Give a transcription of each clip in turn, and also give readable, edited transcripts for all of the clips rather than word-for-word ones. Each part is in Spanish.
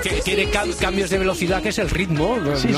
tiene cambios de velocidad, que es el ritmo.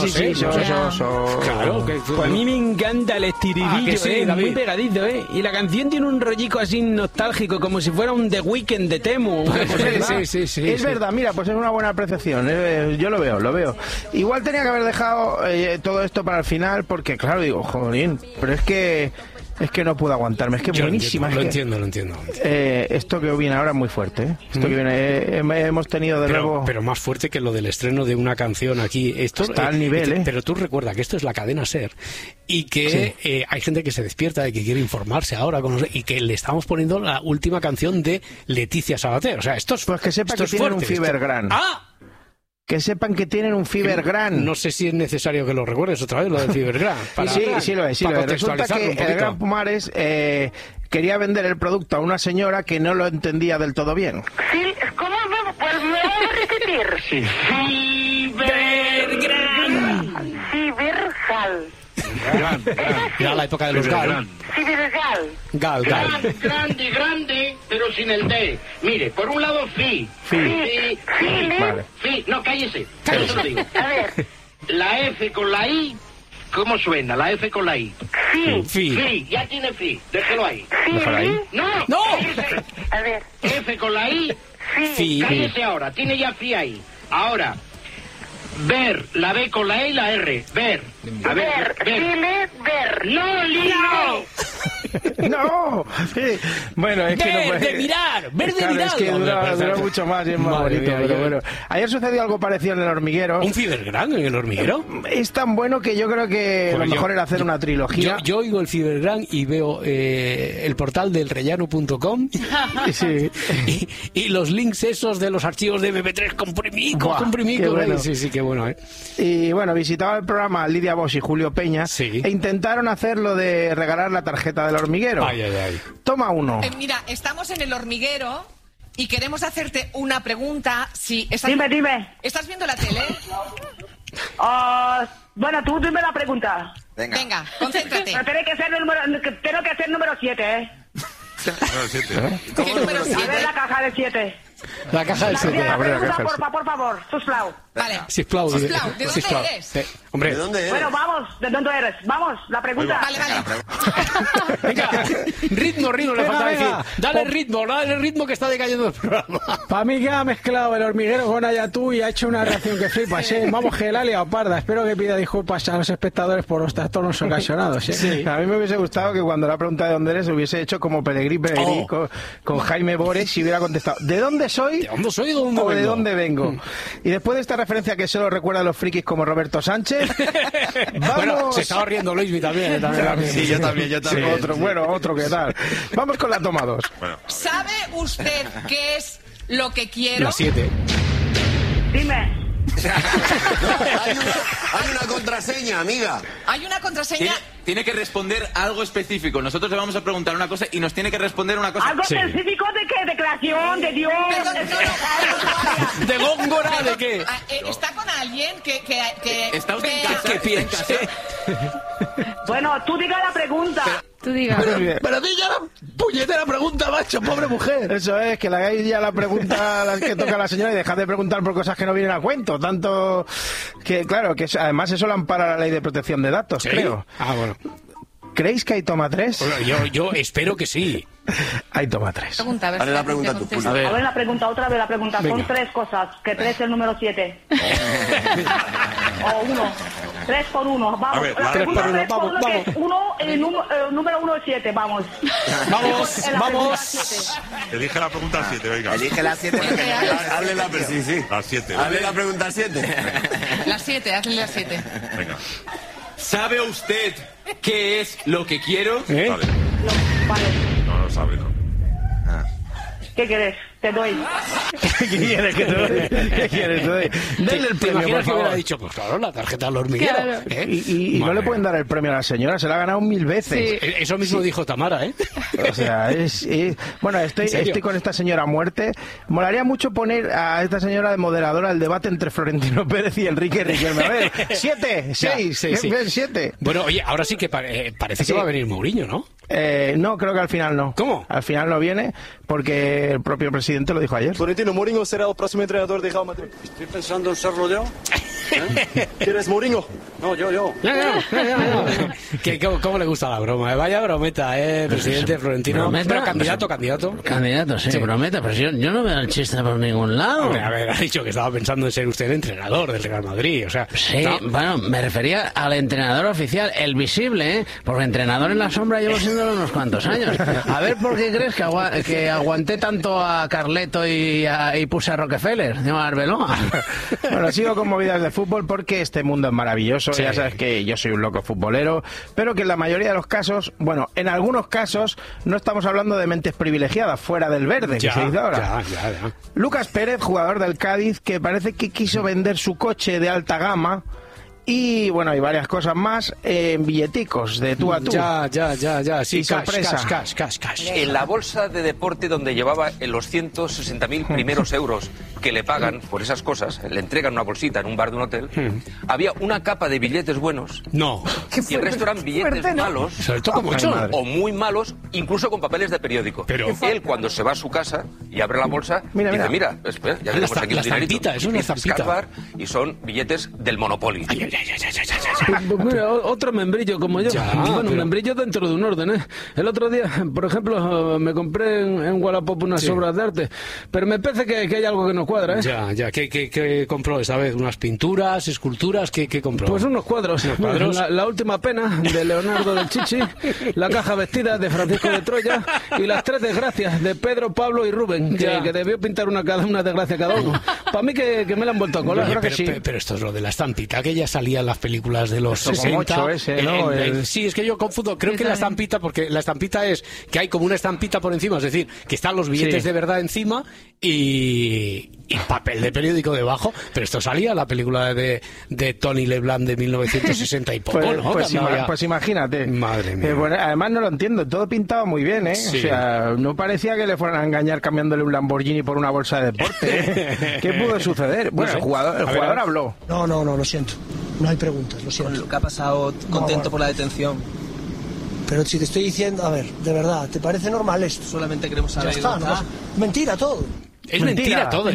Claro. Pues a mí me encanta el estiridillo, sí, muy pegadito, Y la canción tiene un rollico así nostálgico, como si fuera un The Weeknd de Temu. Sí. Es verdad, mira, pues es una buena apreciación. Yo lo veo. Igual tenía que haber dejado todo esto para el final, porque claro, digo, jolín, pero es que no puedo aguantarme, es que buenísima. Lo entiendo. Esto que viene ahora es muy fuerte, Esto que viene, hemos tenido de nuevo... Pero más fuerte que lo del estreno de una canción aquí. Esto está al nivel, Pero tú recuerda que esto es la cadena SER y que hay gente que se despierta y que quiere informarse ahora y que le estamos poniendo la última canción de Leticia Sabater. O sea, esto es... Pues que sepa que tienen un Fibergram. Que sepan que tienen un Fibergram. No sé si es necesario que lo recuerdes otra vez, lo del Fibergram. Sí lo es. Resulta que el Gran Pumares quería vender el producto a una señora que no lo entendía del todo bien. Sí, ¿cómo me voy a repetir? Sí. Fibergal. Era la época de los Gal. Fibergal. Gal. Grande, pero sin el D. Mire, por un lado, Fi. Vale. Fi. No, cállese. Yo se lo digo. A ver. La F con la I, ¿cómo suena? La F con la I. Fi. Ya tiene Fi. Déjelo ahí. Déjalo ahí. No. Cállese. A ver. F con la I. Fi. Cállese ahora. Tiene ya Fi ahí. Ahora. Ver, la B con la E y la R. Ver. A ver. Ver. No, Lino. No, bueno, es que no puede... de mirar, ver de mirar. Es que dura mucho más y es más bonito, pero bueno. Ayer sucedió algo parecido en El Hormiguero. ¿Un Fibergram en El Hormiguero? Es tan bueno que yo creo que lo mejor era hacer una trilogía. Yo oigo el Fibergram y veo el portal del rellano.com y los links esos de los archivos de MP3 comprimidos. Bueno. Sí, qué bueno, Y bueno, visitaba el programa Lidia Bosch y Julio Peña e intentaron hacer lo de regalar la tarjeta del Hormiguero. Ay. Toma uno. Mira, estamos en El Hormiguero y queremos hacerte una pregunta. Dime. ¿Estás viendo la tele? Bueno, tú dime la pregunta. Venga, concéntrate. Pero tiene que ser número 7, Número 7. ¿Qué número 7? A ver la caja de 7. La caja del 7. Por favor, Susplau. Vale. Sisplau, ¿de dónde eres? Hombre. ¿De dónde eres? Bueno, vamos, ¿de dónde eres? Vamos, la pregunta. Vale. Venga, ritmo, le falta decir. Dale ritmo que está decayendo el programa. Para mí que ha mezclado El Hormiguero con Ayatú y ha hecho una reacción que flipas, Vamos, que la ha liado parda. Espero que pida disculpas a los espectadores por los trastornos ocasionados, Sí. A mí me hubiese gustado que cuando la pregunta de dónde eres hubiese hecho como Pelegrí con Jaime Bores y hubiera contestado ¿de dónde soy? ¿De dónde soy o de dónde vengo? Y después de esta referencia que solo recuerda a los frikis como Roberto Sánchez, vamos... Bueno, se estaba riendo Luismi también. Sí, yo también. Otro que tal. Vamos con la toma 2. Bueno. ¿Sabe usted qué es lo que quiero? La 7. Dime. Hay una contraseña, amiga. Hay una contraseña. Tiene que responder algo específico. Nosotros le vamos a preguntar una cosa y nos tiene que responder una cosa. ¿Algo específico de qué? ¿De creación? ¿De Dios? ¿De Góngora? ¿De qué? Está con alguien que ¿Está usted en casa? ¿Qué piensa? Bueno, tú diga la pregunta. Tú digas. Pero di ya la puñetera pregunta, macho, pobre mujer. Eso es, que le hagáis ya la pregunta a la que toca la señora y dejad de preguntar por cosas que no vienen a cuento. Tanto que, claro, que además eso lo ampara la ley de protección de datos, creo. Ah, bueno. ¿Creéis que hay toma 3? Bueno, yo espero que sí. Hay toma 3. Pregunta, a ver. Dale la pregunta tú. A ver la pregunta, otra vez la pregunta. Venga. Son 3 cosas. Que 3 es el número 7. O 1. 3 por 1. Vamos. A ver, 3 por 1, vamos. El número 1 es 7, vamos. Vamos. Elige la pregunta 7, venga. Elige la 7. Hable la pregunta. Sí. La 7. Hable la pregunta 7. La 7, hazle la 7. Venga. ¿Sabe usted qué es lo que quiero? Vale. No, vale. No sabe, ¿no? ¿Qué quieres? Te doy. ¿Qué quieres que te doy? ¿Qué quieres que te doy? Denle el ¿Te premio, por imaginas que hubiera favor. dicho, pues claro, la tarjeta del Hormiguero? Claro. Y no le pueden dar el premio a la señora, se la ha ganado 1000 veces. Sí. Eso mismo dijo Tamara, ¿eh? O sea, bueno, estoy con esta señora a muerte. Molaría mucho poner a esta señora de moderadora el debate entre Florentino Pérez y Enrique Riquelme. A ver, 7, 6, 7. Bueno, oye, ahora sí que parece que va a venir Mourinho, ¿no? No, creo que al final no. ¿Cómo? Al final no viene porque el propio presidente lo dijo ayer. Florentino, Mourinho será el próximo entrenador de Real Madrid. Estoy pensando en serlo yo. ¿Quieres Mourinho? No, yo. ¿Cómo le gusta la broma? Vaya brometa, presidente Florentino. ¿Brometa? Pero candidato. Candidato, sí, brometa, pero yo no veo el chiste por ningún lado. Hombre, a ver, ha dicho que estaba pensando en ser usted el entrenador del Real Madrid, o sea... Sí, no. bueno, me refería al entrenador oficial, el visible, ¿eh? Porque entrenador en la sombra llevo siéndolo unos cuantos años. A ver, ¿por qué crees que aguanté tanto a Carleto y puse a Rockefeller, no a Arbeloa? Bueno, sigo con movidas de fútbol porque este mundo es maravilloso. Sí. Ya sabes que yo soy un loco futbolero, pero que en la mayoría de los casos, bueno, en algunos casos no estamos hablando de mentes privilegiadas fuera del verde, que se dice ahora. Ya. Lucas Pérez, jugador del Cádiz, que parece que quiso vender su coche de alta gama. Y bueno, hay varias cosas más en billeticos de tú a tú. Ya. Sí, y sorpresa. Cash. En la bolsa de deporte donde llevaba los 160.000 primeros euros que le pagan por esas cosas, le entregan una bolsita en un bar de un hotel, había una capa de billetes buenos. No. Y el resto eran billetes malos. ¿Se lo toca mucho? O muy malos, incluso con papeles de periódico. Pero él, cuando se va a su casa y abre la bolsa, dice, mira, espera, ya tenemos aquí un dinerito. Es una estampita. Y son billetes del Monopoly. Pues mira, otro membrillo como yo. Membrillo dentro de un orden, ¿eh? El otro día, por ejemplo, me compré en Wallapop unas obras de arte, pero me parece que hay algo que no cuadra, ¿eh? Ya. ¿Qué compró esta vez? ¿Unas pinturas, esculturas? ¿Qué compró? Pues unos cuadros. La última pena de Leonardo del Chichi, la caja vestida de Francisco de Troya y las 3 desgracias de Pedro, Pablo y Rubén, que debió pintar una desgracia cada uno. Para mí que me la han vuelto a colar. Oye, creo que sí. Pero esto es lo de la estampita que ya salía en las películas de los 60. Sí, es que yo confundo. Creo que la estampita, porque la estampita es que hay como una estampita por encima, es decir, que están los billetes de verdad encima y papel de periódico debajo. Pero esto salía en la película de Tony LeBlanc de 1960 y poco, ¿no? Pues imagínate. Madre mía. Bueno, además no lo entiendo, todo pintaba muy bien, ¿eh? Sí. O sea, no parecía que le fueran a engañar cambiándole un Lamborghini por una bolsa de deporte, ¿eh? ¿Qué pudo suceder? Bueno, el jugador habló. No, lo siento. No hay preguntas, lo siento. Con lo que ha pasado, contento por la detención. Pero si te estoy diciendo, a ver, de verdad, ¿te parece normal esto? Solamente queremos saber. Ya está, ¿no? Mentira todo. Es mentira todo.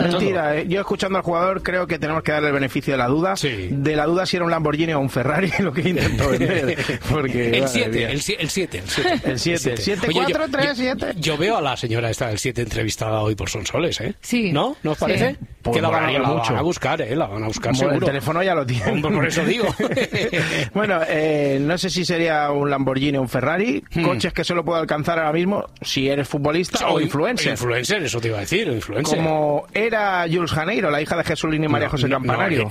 Yo escuchando al jugador creo que tenemos que darle el beneficio de la duda. Sí. De la duda si era un Lamborghini o un Ferrari lo que intentó vender. Porque, el 7. El 7. 4, 3, 7. Yo veo a la señora esta del 7 entrevistada hoy por Sonsoles, ¿eh? Sí. ¿No? ¿No os parece? Sí. Pues que la van a buscar, la van a buscar seguro. El teléfono ya lo tiene. Por eso digo. Bueno, no sé si sería un Lamborghini o un Ferrari. Coches que solo puedo alcanzar ahora mismo si eres futbolista o influencer. Influencer, eso te iba a decir. Influencer. Como era Jules Janeiro, la hija de Jesulín y María José Campanario.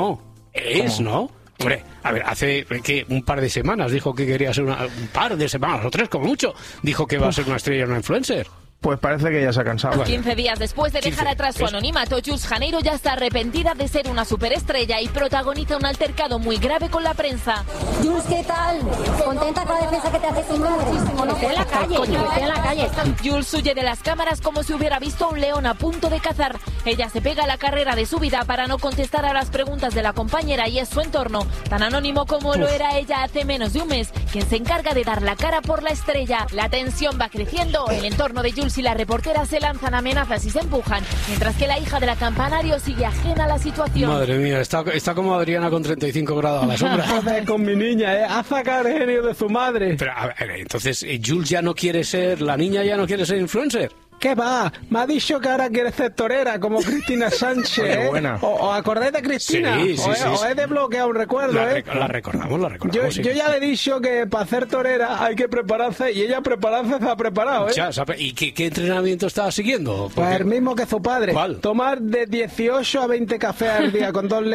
Es, ¿no? Hombre, a ver, hace un par de semanas dijo que quería ser un par de semanas o 3 como mucho, dijo que va a ser una estrella, una influencer. Pues parece que ya se ha cansado. 15 días después de dejar atrás su anonimato, Jules Janeiro ya está arrepentida de ser una superestrella y protagoniza un altercado muy grave con la prensa. Jules, ¿qué tal? ¿Contenta con la defensa que te hace sin madre? Estoy en la calle. Jules huye de las cámaras como si hubiera visto a un león a punto de cazar. Ella se pega a la carrera de su vida para no contestar a las preguntas de la compañera y es su entorno, tan anónimo como lo era ella hace menos de un mes, quien se encarga de dar la cara por la estrella. La tensión va creciendo, el entorno de Jules y la reportera se lanzan amenazas y se empujan, mientras que la hija de la Campanario sigue ajena a la situación. Madre mía, está como Adriana con 35 grados a la sombra. Con mi niña, a sacar el genio de su madre. Pero, a ver, entonces, ¿Jules ya no quiere ser, la niña ya no quiere ser influencer? ¿Qué va? Me ha dicho que ahora quiere ser torera, como Cristina Sánchez. Oye, buena. ¿O acordáis de Cristina? Sí. O he desbloqueado un recuerdo, La recordamos. Yo ya le he dicho que para ser torera hay que prepararse, y ella prepararse se ha preparado, ¿eh? ¿Y qué entrenamiento estaba siguiendo? Pues el mismo que su padre. ¿Cuál? Tomar de 18 a 20 cafés al día con 2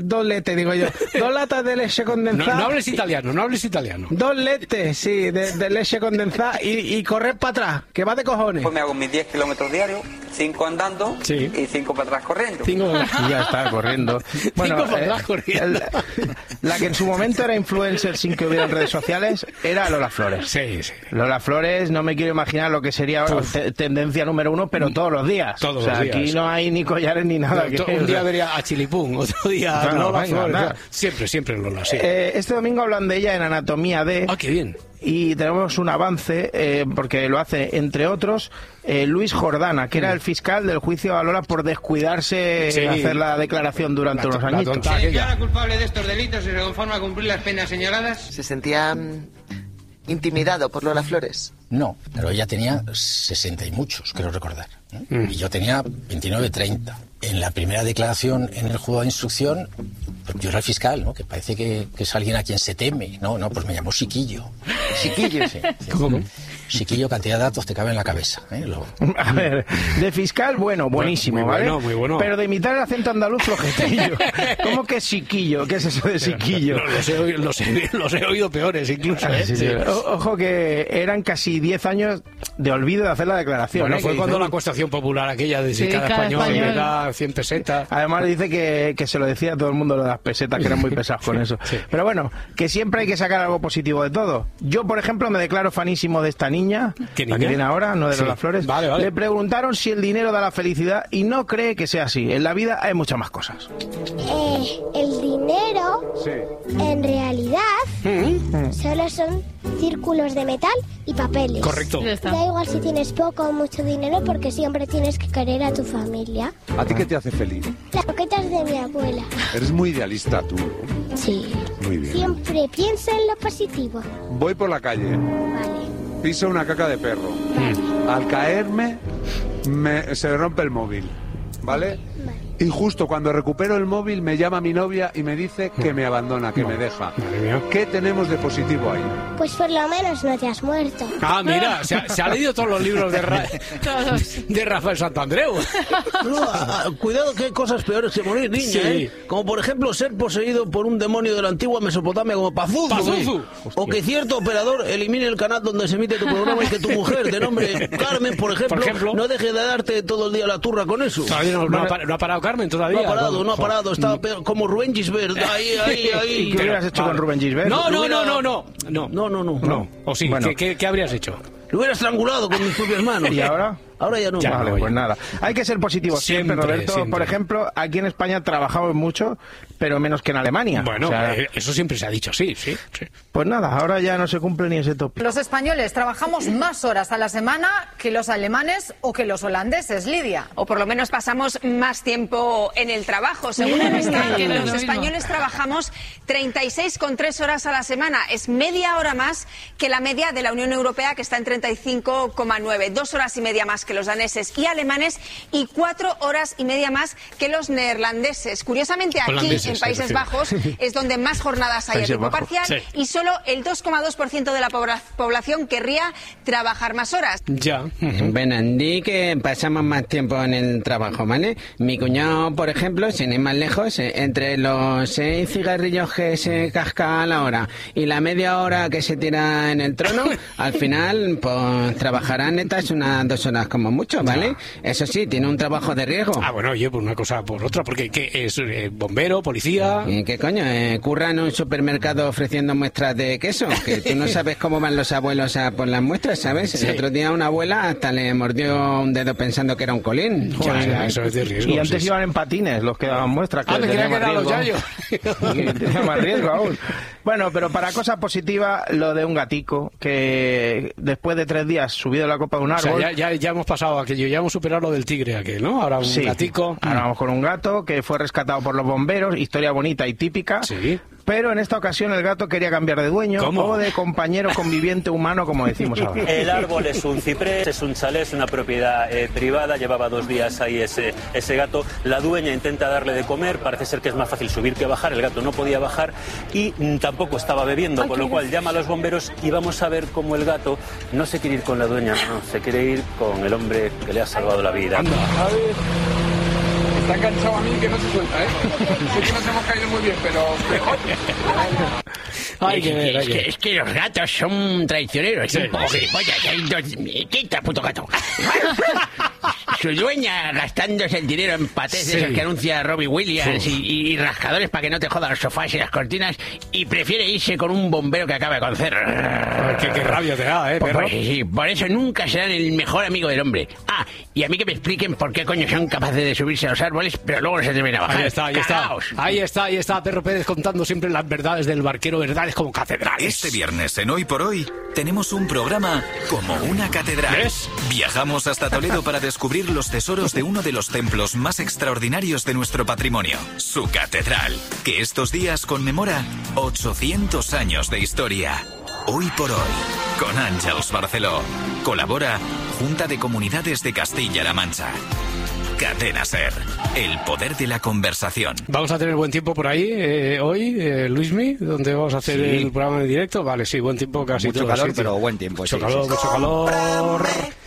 latas de leche condensada. No hables italiano. 2 letes, sí, de leche condensada y correr para atrás, que va de cojones. Pues me hago mis 10 kilómetros diarios, 5 andando y 5 para atrás corriendo. Y ya está, corriendo. Bueno, 5 para atrás corriendo. La que en su momento era influencer sin que hubiera redes sociales era Lola Flores. Sí. Lola Flores, no me quiero imaginar lo que sería ahora tendencia número 1, pero todos los días. Todos los días. Aquí no hay ni collares ni nada. Un día vería a Chilipún, otro día Lola Flores. Siempre Lola, sí. Este domingo hablan de ella en Anatomía D. Ah, qué bien. Y tenemos un avance, porque lo hace, entre otros, Luis Jordana, que era el fiscal del juicio a Lola por descuidarse hacer la declaración durante unos añitos. ¿Se declara culpable de estos delitos y se conforma a cumplir las penas señaladas? ¿Se sentía intimidado por Lola Flores? No, pero ella tenía 60 y muchos, creo recordar. Y yo tenía 29, 30. En la primera declaración en el juzgado de instrucción, pues yo era el fiscal, ¿no? Que parece que es alguien a quien se teme. No, pues me llamó Chiquillo. ¿Chiquillo? Sí. ¿Cómo? Chiquillo, cantidad de datos te cabe en la cabeza. A ver, de fiscal, buenísimo, ¿vale? Muy bueno. Pero de imitar el acento andaluz, flojetillo. ¿Cómo que Chiquillo? ¿Qué es eso de Chiquillo? Los he oído peores, incluso. Sí. Ojo que eran casi 10 años de olvido de hacer la declaración. Bueno, fue cuando la acusación popular aquella de si cada español le da 100 pesetas. Además dice que se lo decía a todo el mundo lo de las pesetas, que eran muy pesados con eso. Sí. Pero bueno, que siempre hay que sacar algo positivo de todo. Yo, por ejemplo, me declaro fanísimo de esta niña. ¿Qué niña? La que viene ahora, no de Lola Flores. Vale. Le preguntaron si el dinero da la felicidad y no cree que sea así. En la vida hay muchas más cosas. El dinero, en realidad, solo son círculos de metal y papeles. Correcto. Da igual si tienes poco o mucho dinero porque siempre tienes que querer a tu familia. ¿A ti qué te hace feliz? Las croquetas de mi abuela. Eres muy idealista tú. Sí. Muy bien. Siempre piensa en lo positivo. Voy por la calle. Vale. Piso una caca de perro. Vale. Al caerme se rompe el móvil. ¿Vale? Y justo cuando recupero el móvil me llama mi novia y me dice que me abandona, que me deja. ¿Qué tenemos de positivo ahí? Pues por lo menos no te has muerto. Ah, mira, se ha leído todos los libros de Rafael Santandreu. Cuidado que hay cosas peores que morir, niña. Sí. Como por ejemplo ser poseído por un demonio de la antigua Mesopotamia como Pazuzu. O que cierto operador elimine el canal donde se emite tu programa y que tu mujer de nombre Carmen, por ejemplo, no deje de darte todo el día la turra con eso. No ha parado Carmen todavía. No ha parado, estaba peor, como Rubén Gisbert. Ahí. ¿Y qué hubieras hecho con Rubén Gisbert? No. ¿O sí? Bueno. ¿Qué habrías hecho? Lo hubiera estrangulado con mis propias manos. ¿Y ahora? Ahora ya no. Vale, pues nada. Hay que ser positivos siempre, Roberto. Siempre. Por ejemplo, aquí en España trabajamos mucho, pero menos que en Alemania. Bueno, eso siempre se ha dicho, sí. Pues nada, ahora ya no se cumple ni ese tope. Los españoles trabajamos más horas a la semana que los alemanes o que los holandeses, Lidia. O por lo menos pasamos más tiempo en el trabajo. Según el Estado, los españoles trabajamos 36,3 horas a la semana. Es media hora más que la media de la Unión Europea, que está en 35,9. 2 horas y media más que los daneses y alemanes y 4 horas y media más que los neerlandeses. Curiosamente, aquí en Países Bajos es donde más jornadas hay a tiempo parcial y solo el 2,2% de la población querría trabajar más horas. Ya. Bueno, di que pasamos más tiempo en el trabajo, ¿vale? Mi cuñado, por ejemplo, sin ir más lejos, entre los 6 cigarrillos que se casca a la hora y la media hora que se tira en el trono, al final, pues trabajará netas unas 2 horas como mucho, ¿vale? Eso sí, tiene un trabajo de riesgo. Ah, bueno, oye, por una cosa por otra, porque ¿qué es? ¿Bombero, policía? ¿Qué coño? ¿Curra en un supermercado ofreciendo muestras de queso? Que tú no sabes cómo van los abuelos a por las muestras, ¿sabes? Sí. El otro día una abuela hasta le mordió un dedo pensando que era un colín. Ya, eso es de riesgo. Y antes iban en patines los que daban muestras. Me creía que eran los yayos. Tenía más riesgo aún. Bueno, pero para cosa positiva, lo de un gatico que después de 3 días subido a la copa de un árbol... O sea, ya hemos pasado aquello, ya hemos superado lo del tigre aquel, ¿no? Ahora un gatico. Ahora vamos con un gato que fue rescatado por los bomberos, historia bonita y típica. Sí. Pero en esta ocasión el gato quería cambiar de dueño o de compañero conviviente humano, como decimos ahora. El árbol es un ciprés, es un chalet, es una propiedad privada, llevaba 2 días ahí ese gato. La dueña intenta darle de comer, parece ser que es más fácil subir que bajar, el gato no podía bajar y tampoco estaba bebiendo, con lo cual llama a los bomberos y vamos a ver cómo el gato no se quiere ir con la dueña, no, se quiere ir con el hombre que le ha salvado la vida. Está enganchado a mí que no se suelta, ¿eh? Sé que nos hemos caído muy bien, pero... Es que los gatos son traicioneros, es un poco gilipollas. Quita, puto gato. su dueña gastándose el dinero en patés de esos que anuncia Robbie Williams y rascadores para que no te jodan los sofás y las cortinas, y prefiere irse con un bombero que acaba de conocer. Qué rabia te da, perro. Pues, sí, por eso nunca serán el mejor amigo del hombre. Y a mí que me expliquen por qué coño son capaces de subirse a los árboles, pero luego no se atreven a bajar. Ahí está Perro Pérez contando siempre las verdades del barquero, verdades como catedrales. Este viernes en Hoy por Hoy tenemos un programa como una catedral. Viajamos hasta Toledo para descubrir los tesoros de uno de los templos más extraordinarios de nuestro patrimonio, su catedral, que estos días conmemora 800 años de historia. Hoy por Hoy, con Àngels Barceló. Colabora Junta de Comunidades de Castilla-La Mancha. Cadena SER, el poder de la conversación. Vamos a tener buen tiempo por ahí hoy, Luismi, donde vamos a hacer el programa en directo. Vale, sí, buen tiempo casi mucho todo. Calor, sitio. pero buen tiempo. Mucho calor.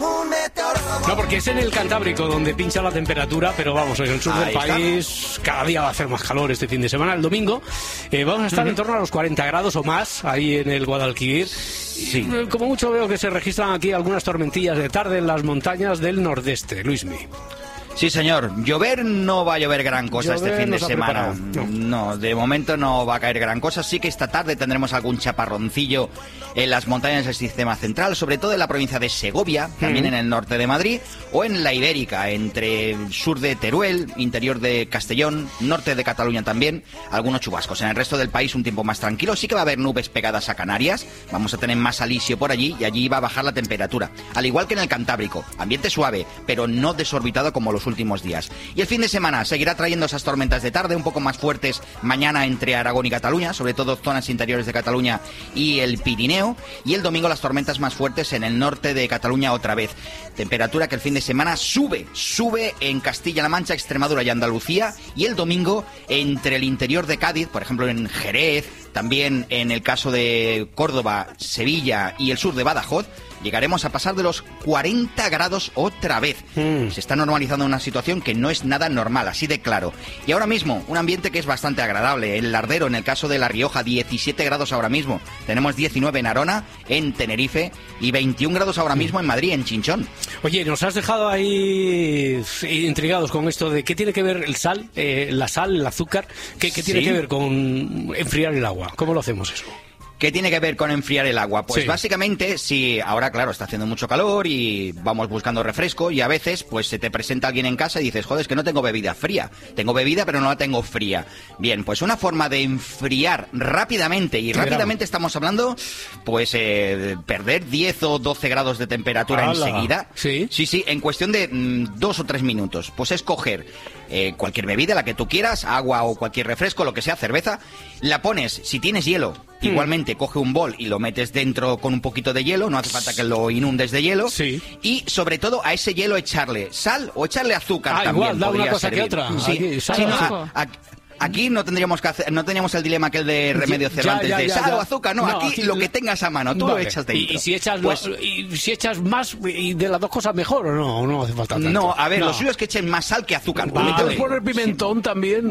No, porque es en el Cantábrico donde pincha la temperatura, pero vamos, en el sur del país cada día va a hacer más calor este fin de semana. El domingo vamos a estar en torno a los 40 grados o más ahí en el Guadalquivir. Sí. Como mucho veo que se registran aquí algunas tormentillas de tarde en las montañas del nordeste. Luismi. Sí, señor. Llover no va a llover gran cosa este fin de semana. No, de momento no va a caer gran cosa. Sí que esta tarde tendremos algún chaparroncillo en las montañas del sistema central, sobre todo en la provincia de Segovia, también en el norte de Madrid, o en la Ibérica, entre el sur de Teruel, interior de Castellón, norte de Cataluña también, algunos chubascos. En el resto del país un tiempo más tranquilo. Sí que va a haber nubes pegadas a Canarias, vamos a tener más alisio por allí y allí va a bajar la temperatura. Al igual que en el Cantábrico, ambiente suave, pero no desorbitado como los últimos días. Y el fin de semana seguirá trayendo esas tormentas de tarde un poco más fuertes mañana entre Aragón y Cataluña, sobre todo zonas interiores de Cataluña y el Pirineo, y el domingo las tormentas más fuertes en el norte de Cataluña otra vez. Temperatura que el fin de semana sube en Castilla-La Mancha, Extremadura y Andalucía, y el domingo entre el interior de Cádiz, por ejemplo en Jerez, también en el caso de Córdoba, Sevilla y el sur de Badajoz, llegaremos a pasar de los 40 grados otra vez. Se está normalizando una situación que no es nada normal, así de claro. Y ahora mismo, un ambiente que es bastante agradable. El Lardero, en el caso de La Rioja, 17 grados ahora mismo. Tenemos 19 en Arona, en Tenerife, y 21 grados ahora mismo en Madrid, en Chinchón. Oye, nos has dejado ahí intrigados con esto de qué tiene que ver el sal, la sal, el azúcar, qué tiene que ver con enfriar el agua. ¿Cómo lo hacemos eso? ¿Qué tiene que ver con enfriar el agua? Pues básicamente, si ahora, claro, está haciendo mucho calor y vamos buscando refresco, y a veces pues se te presenta alguien en casa y dices, joder, es que no tengo bebida fría. Tengo bebida, pero no la tengo fría. Bien, pues una forma de enfriar rápidamente, y rápidamente estamos hablando, pues perder 10 o 12 grados de temperatura enseguida. Sí, en cuestión de 2 o 3 minutos. Pues es coger cualquier bebida, la que tú quieras, agua o cualquier refresco, lo que sea, cerveza, la pones, si tienes hielo, igualmente coge un bol y lo metes dentro con un poquito de hielo, no hace falta que lo inundes de hielo, y sobre todo a ese hielo echarle sal o echarle azúcar también. Igual, da una cosa servir. que otra. Aquí no tendríamos que hacer, no teníamos el dilema aquel de Remedios Cervantes de sal o azúcar, no, aquí lo que tengas a mano, tú lo echas dentro. Y si echas más y de las dos cosas mejor, o no hace falta tanto. No, a ver, lo suyo es que echen más sal que azúcar. ¿Puedes poner pimentón también?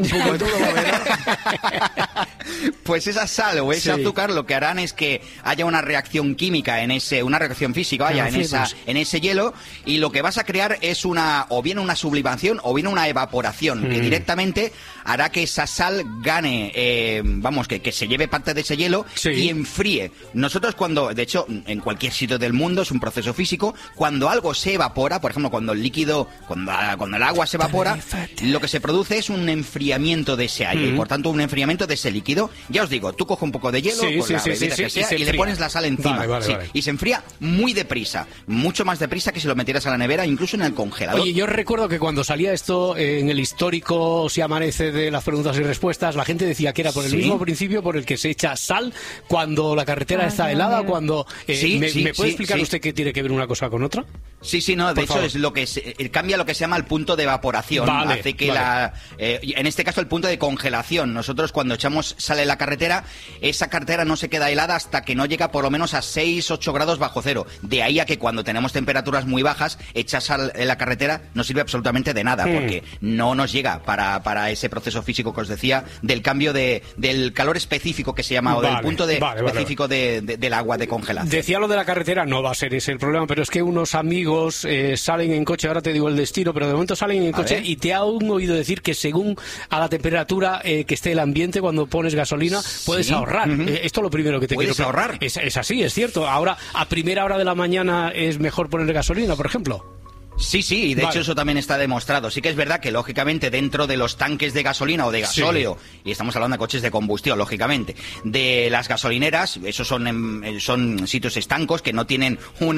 Pues esa sal o ese azúcar lo que harán es que haya una reacción química una reacción física, en ese hielo, y lo que vas a crear es o bien una sublimación o bien una evaporación que directamente hará que esa sal gane, que se lleve parte de ese hielo y enfríe. Nosotros de hecho, en cualquier sitio del mundo es un proceso físico, cuando algo se evapora, por ejemplo, cuando el agua se evapora, lo que se produce es un enfriamiento de ese aire, y por tanto un enfriamiento de ese líquido. Ya os digo, tú coges un poco de hielo, con la bebida que sea, y le pones la sal encima. Y se enfría muy deprisa, mucho más deprisa que si lo metieras a la nevera, incluso en el congelador. Oye, yo recuerdo que cuando salía esto en el histórico Si Amanece de las preguntas y respuestas, la gente decía que era por el mismo principio por el que se echa sal cuando la carretera está helada, cuando... ¿Me puede explicar usted qué tiene que ver una cosa con otra? De hecho es lo que cambia lo que se llama el punto de evaporación, hace que en este caso el punto de congelación. Nosotros cuando echamos sal en la carretera, esa carretera no se queda helada hasta que no llega por lo menos a 6-8 grados bajo cero. De ahí a que cuando tenemos temperaturas muy bajas, echar sal en la carretera no sirve absolutamente de nada, porque no nos llega para ese proceso físico que os decía, del cambio del calor específico que se llama, o del punto específico del agua de congelación. Decía lo de la carretera, no va a ser ese el problema, pero es que unos amigos amigos salen en coche, ahora te digo el destino, pero de momento salen en coche y te han oído decir que según a la temperatura que esté el ambiente cuando pones gasolina, puedes ahorrar. Esto es lo primero que te quiero ¿Puedes ahorrar? Es así, es cierto. Ahora, a primera hora de la mañana es mejor poner gasolina, por ejemplo. Sí, y de hecho eso también está demostrado. Sí que es verdad que, lógicamente, dentro de los tanques de gasolina o de gasóleo, y estamos hablando de coches de combustión, lógicamente, de las gasolineras, esos son sitios estancos que no tienen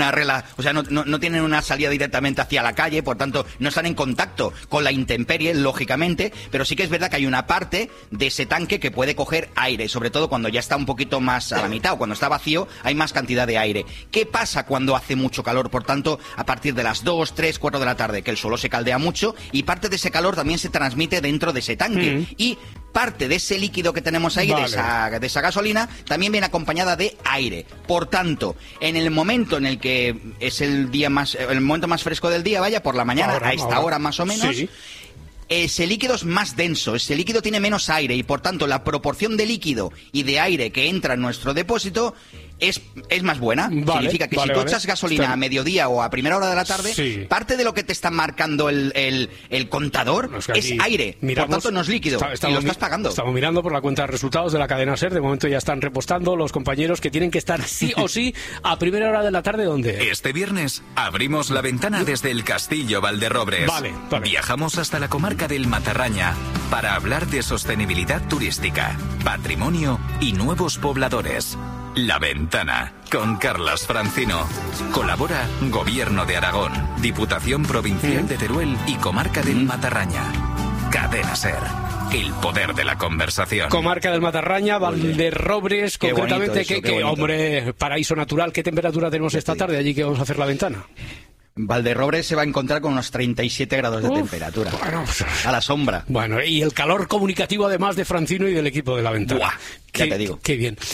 no tienen una salida directamente hacia la calle, por tanto, no están en contacto con la intemperie, lógicamente, pero sí que es verdad que hay una parte de ese tanque que puede coger aire, sobre todo cuando ya está un poquito más a la mitad, o cuando está vacío, hay más cantidad de aire. ¿Qué pasa cuando hace mucho calor? Por tanto, a partir de las 2, 3, 4 de la tarde, que el suelo se caldea mucho y parte de ese calor también se transmite dentro de ese tanque. Y parte de ese líquido que tenemos ahí, de esa gasolina, también viene acompañada de aire. Por tanto, en el momento en el que es el momento más fresco del día, por la mañana, a esta hora más o menos, ese líquido es más denso, ese líquido tiene menos aire y por tanto la proporción de líquido y de aire que entra en nuestro depósito es más buena. Significa que si tú echas gasolina a mediodía o a primera hora de la tarde, parte de lo que te está marcando el contador es aire. Por tanto, no es líquido. Y lo estás pagando. Estamos mirando por la cuenta de resultados de la cadena SER. De momento ya están repostando los compañeros que tienen que estar sí o sí a primera hora de la tarde. ¿Dónde? Este viernes abrimos la ventana desde el Castillo Valderrobres. Viajamos hasta la comarca del Matarraña para hablar de sostenibilidad turística, patrimonio y nuevos pobladores. La Ventana, con Carlas Francino. Colabora Gobierno de Aragón, Diputación Provincial de Teruel y Comarca del Matarraña. Cadena SER, el poder de la conversación. Comarca del Matarraña, Valderrobres, concretamente, hombre, paraíso natural. ¿Qué temperatura tenemos esta tarde allí que vamos a hacer la ventana? Valderrobres se va a encontrar con unos 37 grados de temperatura. A la sombra. Bueno, y el calor comunicativo además de Francino y del equipo de la ventana. Ya te digo. Qué bien.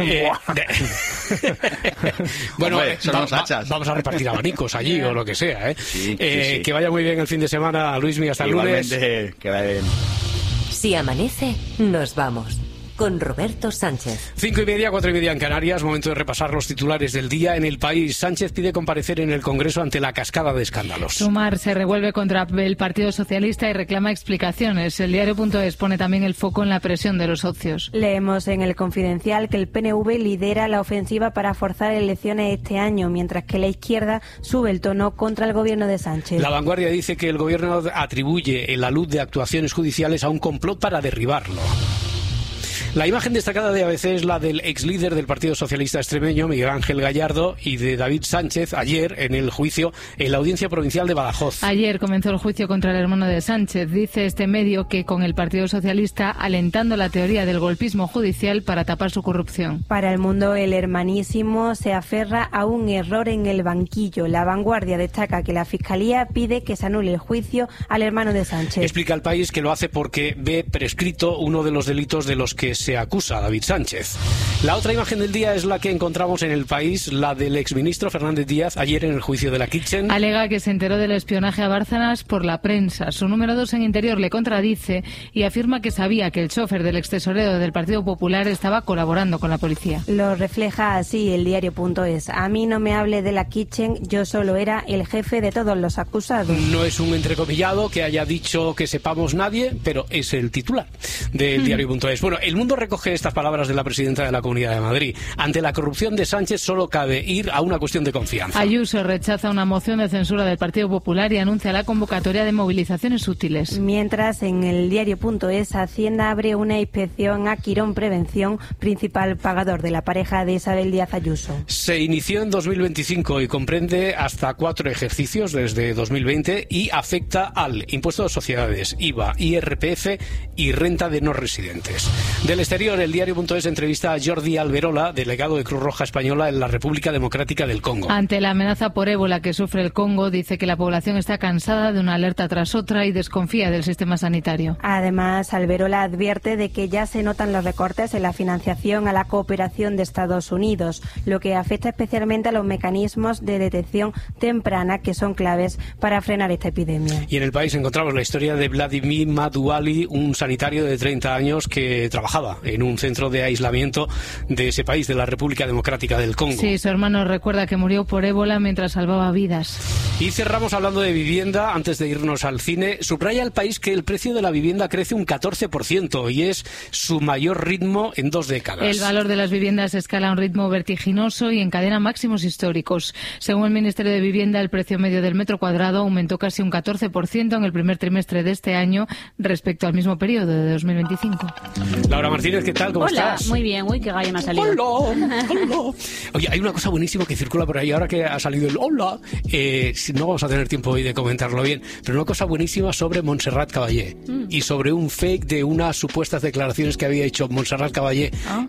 Bueno, son los hachas. Vamos a repartir abanicos allí o lo que sea. Que vaya muy bien el fin de semana, Luismi, hasta el lunes. Igualmente, que vaya bien. Si amanece, nos vamos. Con Roberto Sánchez. 5:30, 4:30 en Canarias, momento de repasar los titulares del día. En El País, Sánchez pide comparecer en el Congreso ante la cascada de escándalos. Sumar se revuelve contra el Partido Socialista y reclama explicaciones. El diario.es pone también el foco en la presión de los socios. Leemos en El Confidencial que el PNV lidera la ofensiva para forzar elecciones este año, mientras que la izquierda sube el tono contra el gobierno de Sánchez. La Vanguardia dice que el gobierno atribuye en la luz de actuaciones judiciales a un complot para derribarlo. La imagen destacada de ABC es la del ex líder del Partido Socialista extremeño, Miguel Ángel Gallardo, y de David Sánchez ayer en el juicio en la Audiencia Provincial de Badajoz. Ayer comenzó el juicio contra el hermano de Sánchez. Dice este medio que con el Partido Socialista alentando la teoría del golpismo judicial para tapar su corrupción. Para El Mundo, el hermanísimo se aferra a un error en el banquillo. La Vanguardia destaca que la Fiscalía pide que se anule el juicio al hermano de Sánchez. Explica El País que lo hace porque ve prescrito uno de los delitos de los que se acusa a David Sánchez. La otra imagen del día es la que encontramos en El País, la del exministro Fernández Díaz ayer en el juicio de la Kitchen. Alega que se enteró del espionaje a Bárcenas por la prensa. Su número 2 en Interior le contradice y afirma que sabía que el chofer del extesorero del Partido Popular estaba colaborando con la policía. Lo refleja así el diario.es. A mí no me hable de la Kitchen, yo solo era el jefe de todos los acusados. No es un entrecomillado que haya dicho que sepamos nadie, pero es el titular del diario.es. Bueno, El Mundo recoge estas palabras de la presidenta de la Comunidad de Madrid. Ante la corrupción de Sánchez solo cabe ir a una cuestión de confianza. Ayuso rechaza una moción de censura del Partido Popular y anuncia la convocatoria de movilizaciones útiles. Mientras, en el diario.es, Hacienda abre una inspección a Quirón Prevención, principal pagador de la pareja de Isabel Díaz Ayuso. Se inició en 2025 y comprende hasta 4 ejercicios desde 2020 y afecta al impuesto de sociedades, IVA, IRPF y renta de no residentes. Del exterior, el diario.es entrevista a Jordi Alberola, delegado de Cruz Roja Española en la República Democrática del Congo. Ante la amenaza por ébola que sufre el Congo, dice que la población está cansada de una alerta tras otra y desconfía del sistema sanitario. Además, Alberola advierte de que ya se notan los recortes en la financiación a la cooperación de Estados Unidos, lo que afecta especialmente a los mecanismos de detección temprana que son claves para frenar esta epidemia. Y en El País encontramos la historia de Vladimir Maduali, un sanitario de 30 años que trabajaba estaba en un centro de aislamiento de ese país, de la República Democrática del Congo. Sí, su hermano recuerda que murió por ébola mientras salvaba vidas. Y cerramos hablando de vivienda, antes de irnos al cine. Subraya el país que el precio de la vivienda crece un 14% y es su mayor ritmo en 2 décadas. El valor de las viviendas escala a un ritmo vertiginoso y encadena máximos históricos. Según el Ministerio de Vivienda, el precio medio del metro cuadrado aumentó casi un 14% en el primer trimestre de este año respecto al mismo periodo de 2025. Laura Martínez, ¿qué tal? ¿Cómo estás? Hola, muy bien. Uy, qué gallo me ha salido. Hola. Oye, hay una cosa buenísima que circula por ahí ahora que ha salido el hola. No vamos a tener tiempo hoy de comentarlo bien, pero una cosa buenísima sobre Montserrat Caballé y sobre un fake de unas supuestas declaraciones que había hecho Montserrat Caballé.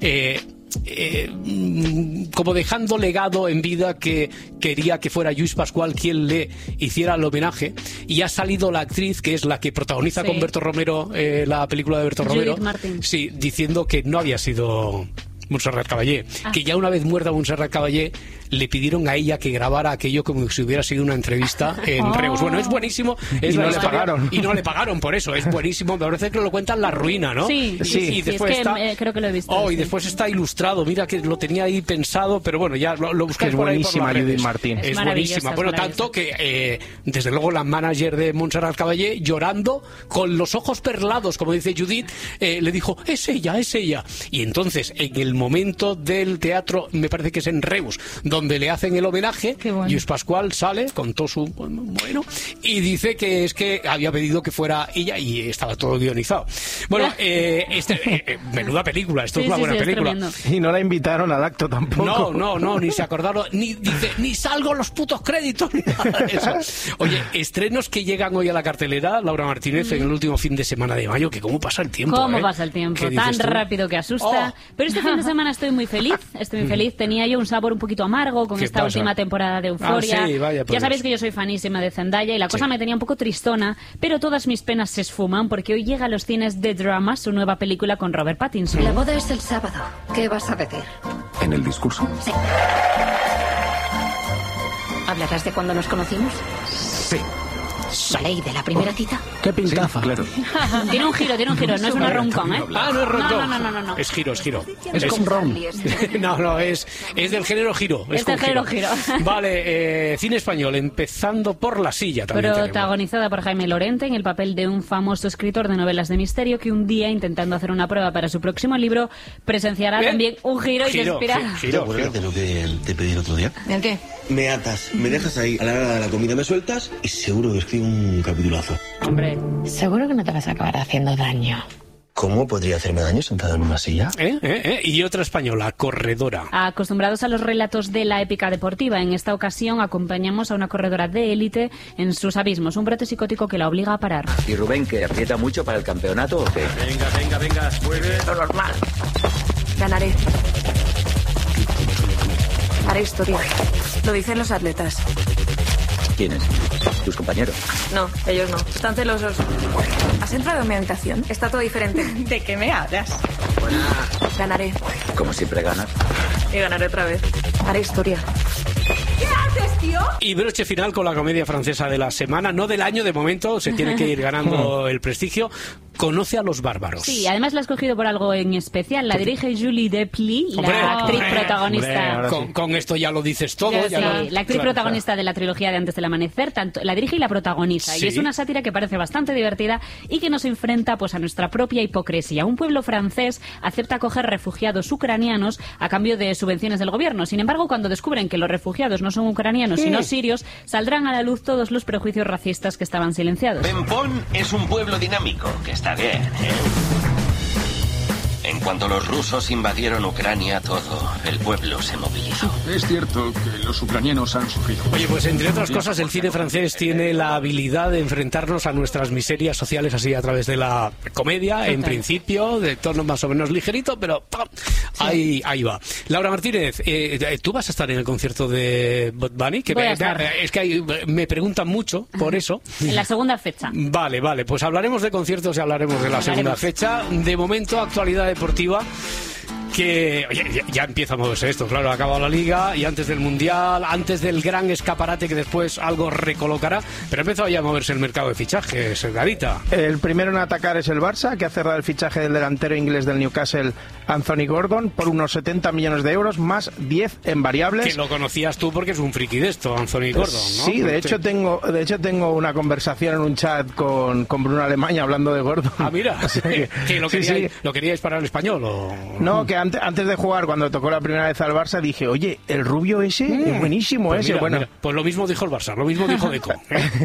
Como dejando legado en vida que quería que fuera Lluís Pascual quien le hiciera el homenaje, y ha salido la actriz que es la que protagoniza con Berto Romero la película de Berto Romero, sí, diciendo que no había sido Montserrat Caballé, que ya una vez muerta Montserrat Caballé le pidieron a ella que grabara aquello como si hubiera sido una entrevista en Reus. Bueno, es buenísimo. Y no le pagaron. Y no le pagaron por eso. Es buenísimo. Me parece que lo cuentan La Ruina, ¿no? Sí. Y después es que, está... creo que lo he visto. Y después está ilustrado. Mira que lo tenía ahí pensado, pero bueno, ya lo buscáis es por ahí por las redes. Judith Martín. Es buenísima. Bueno, tanto que desde luego la manager de Montserrat Caballé, llorando, con los ojos perlados, como dice Judith, le dijo, es ella. Y entonces, en el momento del teatro, me parece que es en Reus, donde le hacen el homenaje, Lluís Pascual sale con todo su bueno y dice que es que había pedido que fuera ella y estaba todo guionizado. Bueno, menuda película, esto es una buena película. Y no la invitaron al acto tampoco. No, ni se acordaron, ni salgo los putos créditos, ni nada de eso. Oye, estrenos que llegan hoy a la cartelera, Laura Martínez, en el último fin de semana de mayo, que cómo pasa el tiempo. ¿Cómo pasa el tiempo? Tan rápido que asusta. Pero este fin de semana estoy muy feliz. Tenía yo un sabor un poquito amargo con esta última temporada de Euphoria. Ya sabéis que yo soy fanísima de Zendaya y la cosa me tenía un poco tristona, pero todas mis penas se esfuman porque hoy llega a los cines The Drama, su nueva película con Robert Pattinson. La boda es el sábado. ¿Qué vas a decir? ¿En el discurso? Sí. ¿Hablarás de cuando nos conocimos? Sí. Vale, ¿y de la primera cita? ¡Qué pintaza! Sí, claro. Tiene un giro, no es una rom-com, ¿eh? No es rom-com. No. Es giro. Es con rom. No, es del género giro. Es del género giro. Vale, cine español, empezando por La Silla también. Protagonizada por Jaime Lorente en el papel de un famoso escritor de novelas de misterio que un día, intentando hacer una prueba para su próximo libro, presenciará también un giro inesperado. ¿Te acuerdas de lo que te pedí el otro día? ¿El qué? Me atas, me dejas ahí, a la hora de la comida me sueltas y seguro que escribo un capitulazo. Hombre, seguro que no te vas a acabar haciendo daño. ¿Cómo podría hacerme daño sentado en una silla? Y otra española, Corredora. Acostumbrados a los relatos de la épica deportiva, en esta ocasión acompañamos a una corredora de élite en sus abismos, un brote psicótico que la obliga a parar. ¿Y Rubén, que aprieta mucho para el campeonato o qué? Venga, mueve. Lo normal. Ganaré. Haré historia. Lo dicen los atletas. ¿Quiénes? ¿Tus compañeros? No, ellos no. Están celosos. ¿Has entrado en mi habitación? Está todo diferente. ¿De qué me hablas? Ganaré. Como siempre ganas. Y ganaré otra vez. Haré historia. ¿Qué haces, tío? Y broche final con la comedia francesa de la semana, no del año de momento, se tiene que ir ganando el prestigio. Conoce a los bárbaros. Sí, además la ha escogido por algo en especial. La dirige Julie Delpy, la actriz protagonista. Con esto ya lo dices todo. La actriz protagonista de la trilogía de Antes del Amanecer, tanto la dirige y la protagoniza. Sí. Y es una sátira que parece bastante divertida y que nos enfrenta pues a nuestra propia hipocresía. Un pueblo francés acepta acoger refugiados ucranianos a cambio de subvenciones del gobierno. Sin embargo, cuando descubren que los refugiados no son ucranianos sino sirios, saldrán a la luz todos los prejuicios racistas que estaban silenciados. Pempón es un pueblo dinámico, que está bien. En cuanto los rusos invadieron Ucrania, todo el pueblo se movilizó. Es cierto que los ucranianos han sufrido. Oye, pues entre otras cosas, el cine francés tiene la habilidad de enfrentarnos a nuestras miserias sociales así a través de la comedia, en principio, de tono más o menos ligerito, pero ahí va. Laura Martínez, ¿tú vas a estar en el concierto de Bad Bunny? Es que me preguntan mucho por eso. En la segunda fecha. Vale, pues hablaremos de conciertos y hablaremos de la segunda fecha. De momento, actualidad deportiva. que oye, ya empieza a moverse esto, claro, ha acabado la Liga y antes del Mundial, antes del gran escaparate que después algo recolocará, pero ha empezado ya a moverse el mercado de fichajes, Garita. El primero en atacar es el Barça, que ha cerrado el fichaje del delantero inglés del Newcastle, Anthony Gordon, por unos 70 millones de euros, más 10 en variables. Que lo conocías tú porque es un friki de esto, Anthony Gordon, ¿no? Sí, de hecho tengo una conversación en un chat con Bruno Alemanya hablando de Gordon. Ah, mira, que lo queríais para el español, ¿o? No, que antes de jugar, cuando tocó la primera vez al Barça, dije, oye, el rubio ese es buenísimo, pues ese. Mira, bueno, mira, pues lo mismo dijo el Barça, lo mismo dijo Deco.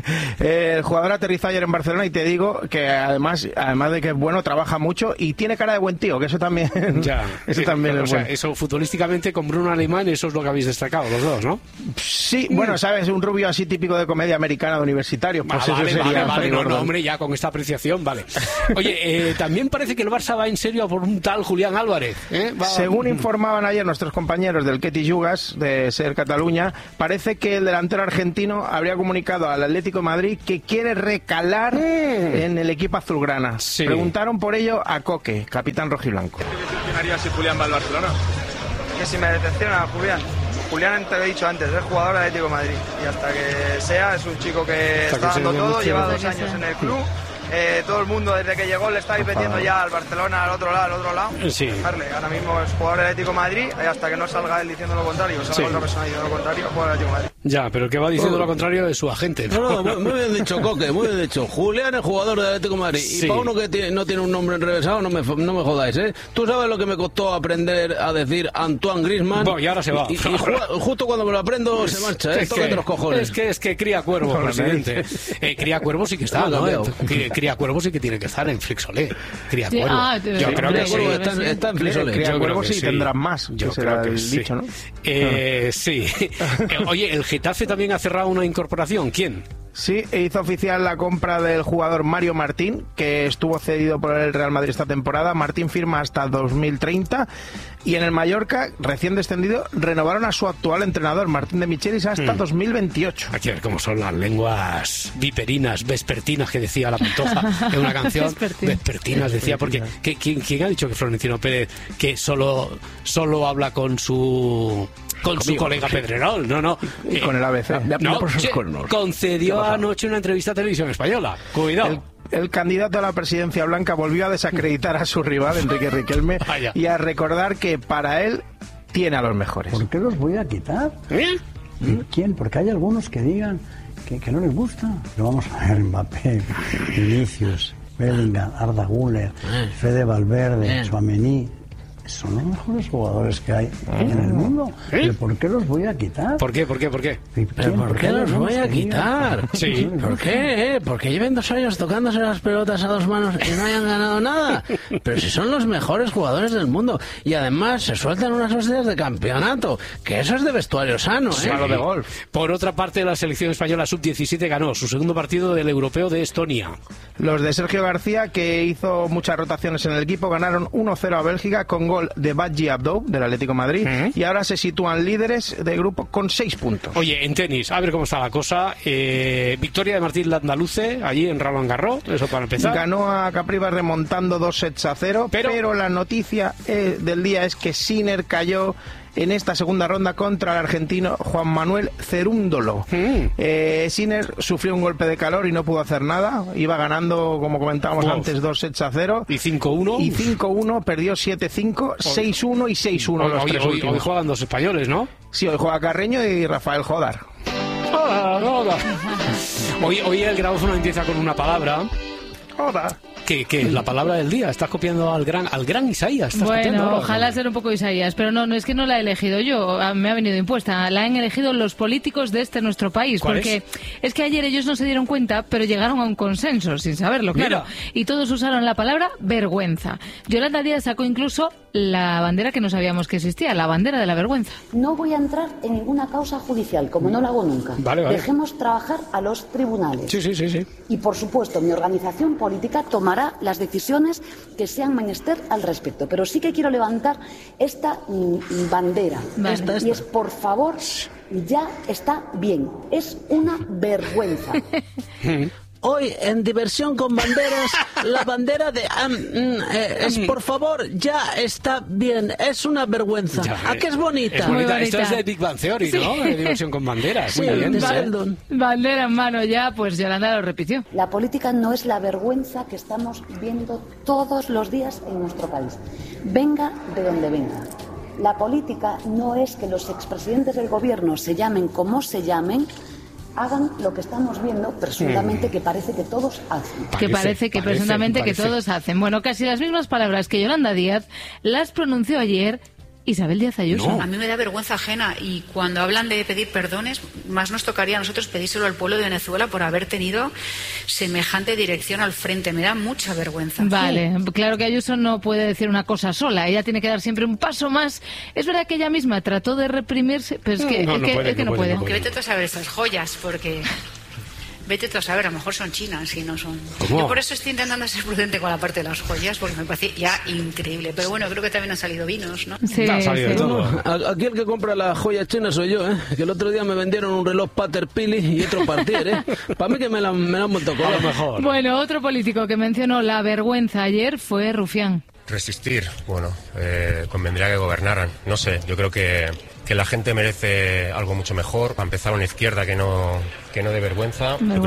El jugador aterrizó ayer en Barcelona y te digo que además de que es bueno, trabaja mucho y tiene cara de buen tío, que eso también, eso también es bueno. Eso futbolísticamente con Bruno Alemán, eso es lo que habéis destacado los dos, ¿no? Sí, bueno, sabes, un rubio así típico de comedia americana de universitario, pues eso sería. Vale, no, hombre, ya con esta apreciación, vale. Oye, también parece que el Barça va en serio por un tal Julián Álvarez. Según informaban ayer nuestros compañeros del Ketty Yugas de Ser Cataluña, parece que el delantero argentino habría comunicado al Atlético de Madrid que quiere recalar en el equipo azulgrana. Sí. Preguntaron por ello a Coque, capitán rojiblanco. ¿Qué te decepcionaría si Julián va al Barcelona? Que si me decepciona Julián, te lo he dicho antes, es jugador del Atlético de Madrid y hasta que sea, es un chico que está dando todo, lleva 2 años en el club. Todo el mundo desde que llegó le está metiendo ya al Barcelona, al otro lado. Sí. Ahora mismo es jugador del Atlético de Madrid y hasta que no salga él diciendo lo contrario, salga otra persona diciendo lo contrario, jugador del Atlético de Madrid. Ya, pero el que va diciendo lo contrario es su agente. No, muy bien dicho, Coque, muy bien dicho. Julián es jugador del Atlético de Madrid. Sí. Y para uno que no tiene un nombre enrevesado, no me jodáis, ¿eh? Tú sabes lo que me costó aprender a decir Antoine Griezmann. Bueno, y ahora se va. Y justo cuando me lo aprendo se marcha, ¿eh? Tócate los cojones. Es que cría cuervo, presidente. Cría cuervo sí que está, ¿no? Cría cuervo sí que tiene que estar en Flixolé. Cría cuervo. Yo creo que sí. Está en Flixolé. Cría cuervo sí tendrán más. Yo creo que sí. Dicho, ¿no? Sí. Oye, el Getafe también ha cerrado una incorporación. ¿Quién? Sí, hizo oficial la compra del jugador Mario Martín, que estuvo cedido por el Real Madrid esta temporada. Martín firma hasta 2030 y en el Mallorca, recién descendido, renovaron a su actual entrenador, Martín de Michelis, hasta 2028. Hay que ver cómo son las lenguas viperinas, vespertinas, que decía la Pantoja en una canción. Vespertinas decía, porque ¿quién ha dicho que Florentino Pérez que solo habla con su colega Pedrerol? No. Con el ABC. Concedió anoche una entrevista a Televisión Española. Cuidado. El candidato a la presidencia blanca volvió a desacreditar a su rival, Enrique Riquelme, y a recordar que para él tiene a los mejores. ¿Por qué los voy a quitar? ¿Quién? Porque hay algunos que digan que no les gusta. Pero vamos a ver, Mbappé, Vinicius, Bellingham, Arda Güler, Fede Valverde, Tchouaméni. Son los mejores jugadores que hay en el mundo. ¿Pero por qué los voy a quitar? ¿Por qué? ¿Pero por qué los voy a quitar? Sí. ¿Por qué? Porque lleven 2 años tocándose las pelotas a 2 manos y no hayan ganado nada. Pero si son los mejores jugadores del mundo. Y además se sueltan unas hostias de campeonato. Que eso es de vestuario sano, ¿eh? Claro, de golf. Por otra parte, la selección española sub-17 ganó su segundo partido del Europeo de Estonia. Los de Sergio García, que hizo muchas rotaciones en el equipo, ganaron 1-0 a Bélgica con gol de Badji Abdou del Atlético de Madrid y ahora se sitúan líderes de grupo con 6 puntos. Oye, en tenis, a ver cómo está la cosa. Victoria de Martín Landaluce allí en Roland Garros, eso para empezar. Ganó a Capriva remontando 2-0, pero la noticia del día es que Sinner cayó en esta segunda ronda contra el argentino Juan Manuel Cerúndolo. Sinner sufrió un golpe de calor y no pudo hacer nada. Iba ganando, como comentábamos antes, 2-0. ¿Y 5-1? Y 5-1, perdió 7-5, 6-1 y 6-1 los tres últimos. Hoy juegan 2 españoles, ¿no? Sí, hoy juega Carreño y Rafael Jodar. Hoy el grabófono empieza con una palabra. Jodar. Que la palabra del día, estás copiando al gran Isaías. Bueno, ojalá ser un poco Isaías, pero no es que no la he elegido yo, me ha venido impuesta, la han elegido los políticos de nuestro país, porque es que ayer ellos no se dieron cuenta, pero llegaron a un consenso, sin saberlo, claro, y todos usaron la palabra vergüenza. Yolanda Díaz sacó incluso la bandera que no sabíamos que existía, la bandera de la vergüenza. No voy a entrar en ninguna causa judicial, como no lo hago nunca. Vale. Dejemos trabajar a los tribunales. Sí. Y por supuesto, mi organización política tomará las decisiones que sean menester al respecto. Pero sí que quiero levantar esta bandera. Y es, por favor, ya está bien. Es una vergüenza. hoy en Diversión con Banderas, la bandera de... por favor, ya está bien, es una vergüenza. ¿A qué es bonita? Es bonita. Esto es de Big Bang Theory, ¿no? De Diversión con Banderas. Sí, bandera en mano ya, pues Yolanda lo repitió. La política no es la vergüenza que estamos viendo todos los días en nuestro país. Venga de donde venga. La política no es que los expresidentes del gobierno se llamen como se llamen, hagan lo que estamos viendo presuntamente que parece que todos hacen. Presuntamente que todos hacen. Bueno, casi las mismas palabras que Yolanda Díaz las pronunció ayer Isabel Díaz Ayuso. No. A mí me da vergüenza ajena y cuando hablan de pedir perdones, más nos tocaría a nosotros pedírselo al pueblo de Venezuela por haber tenido semejante dirección al frente. Me da mucha vergüenza. Vale, claro que Ayuso no puede decir una cosa sola, ella tiene que dar siempre un paso más. Es verdad que ella misma trató de reprimirse, pero es que no puede. Aunque vete tú a saber estas joyas, porque... Vete tú a saber, a lo mejor son chinas y no son... ¿Cómo? Yo por eso estoy intentando ser prudente con la parte de las joyas, porque me parece ya increíble. Pero bueno, creo que también han salido vinos, ¿no? Sí, ha salido todo. Aquí el que compra las joyas chinas soy yo, ¿eh? Que el otro día me vendieron un reloj Pater Pili y otro Partier, ¿eh? Para mí que me la han montado con lo mejor. Bueno, otro político que mencionó la vergüenza ayer fue Rufián. Resistir, bueno, convendría que gobernaran. No sé, yo creo que la gente merece algo mucho mejor. Para empezar, una izquierda que no dé vergüenza.